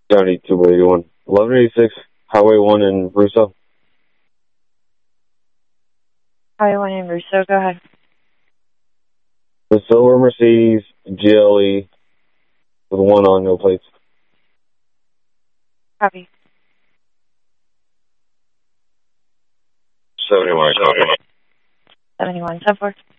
72 by 81. 1186, Highway 1 in Russo. Highway 1 in Russo, go ahead. The silver Mercedes GLE with one on, no plates. Copy. 71. 71, 10-4.